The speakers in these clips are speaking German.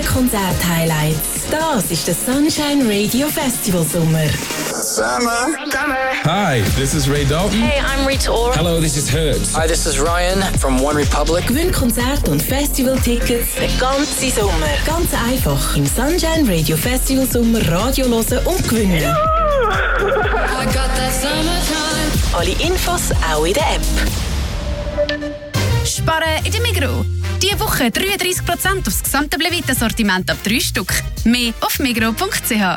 Konzert-Highlights. Das ist der Sunshine Radio Festival Sommer. Summer. Hi, this is Ray Dalton. Hey, I'm Rita Ora. Hello, this is Hertz. Hi, this is Ryan from One Republic. Gewinn Konzert- und Festival-Tickets den ganzen Sommer. Ganz einfach im Sunshine Radio Festival Sommer Radio hören und gewinnen. I got that summertime. Alle Infos auch in der App. Sparen in der Migros. Diese Woche 33% aufs gesamte Blevita-Sortiment ab 3 Stück. Mehr auf migros.ch.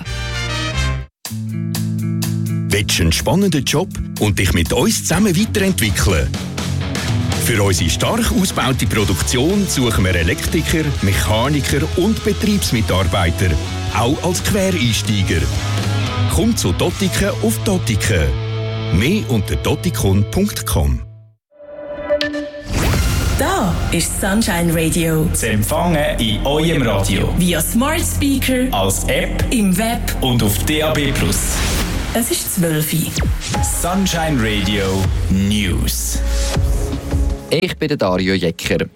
Willst du einen spannenden Job und dich mit uns zusammen weiterentwickeln? Für unsere stark ausgebaute Produktion suchen wir Elektriker, Mechaniker und Betriebsmitarbeiter, auch als Quereinsteiger. Komm zu Dottiken auf Dottiken. Mehr unter dottikon.com. Da ist Sunshine Radio. Zu empfangen in eurem Radio. Via Smart Speaker, Als App im Web. und auf DAB+. Es ist 12 Uhr. Sunshine Radio News. Ich bin der Dario Jecker.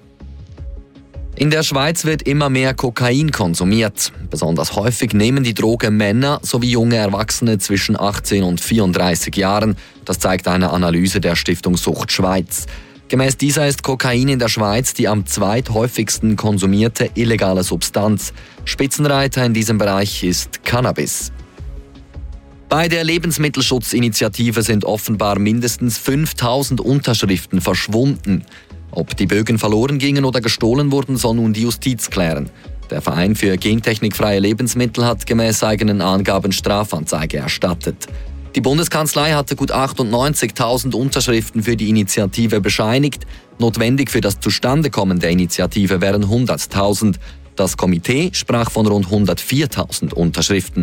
In der Schweiz wird immer mehr Kokain konsumiert. Besonders häufig nehmen die Droge Männer sowie junge Erwachsene zwischen 18 und 34 Jahren. Das zeigt eine Analyse der Stiftung Sucht Schweiz. Gemäss dieser ist Kokain in der Schweiz die am zweithäufigsten konsumierte illegale Substanz. Spitzenreiter in diesem Bereich ist Cannabis. Bei der Lebensmittelschutzinitiative sind offenbar mindestens 5000 Unterschriften verschwunden. Ob die Bögen verloren gingen oder gestohlen wurden, soll nun die Justiz klären. Der Verein für gentechnikfreie Lebensmittel hat gemäß eigenen Angaben Strafanzeige erstattet. Die Bundeskanzlei hatte gut 98.000 Unterschriften für die Initiative bescheinigt. Notwendig für das Zustandekommen der Initiative wären 100.000. Das Komitee sprach von rund 104.000 Unterschriften.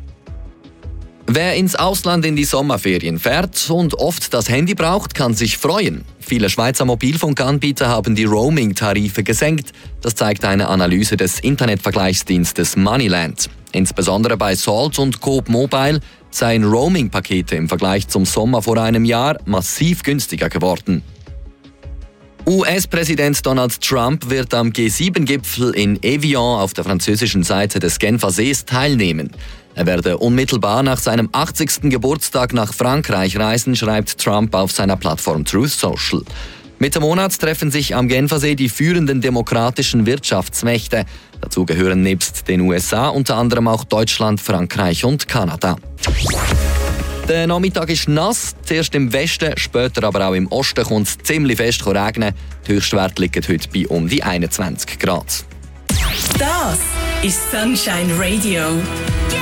Wer ins Ausland in die Sommerferien fährt und oft das Handy braucht, kann sich freuen. Viele Schweizer Mobilfunkanbieter haben die Roaming-Tarife gesenkt. Das zeigt eine Analyse des Internetvergleichsdienstes Moneyland. Insbesondere bei Salt und Coop Mobile seien Roaming-Pakete im Vergleich zum Sommer vor einem Jahr massiv günstiger geworden. US-Präsident Donald Trump wird am G7-Gipfel in Evian auf der französischen Seite des Genfer Sees teilnehmen. Er werde unmittelbar nach seinem 80. Geburtstag nach Frankreich reisen, schreibt Trump auf seiner Plattform Truth Social. Mitte Monat treffen sich am Genfersee die führenden demokratischen Wirtschaftsmächte. Dazu gehören nebst den USA unter anderem auch Deutschland, Frankreich und Kanada. Der Nachmittag ist nass, zuerst im Westen, später aber auch im Osten kommt es ziemlich fest regnen. Die Höchstwerte liegen heute bei um die 21 Grad. Das ist Sunshine Radio.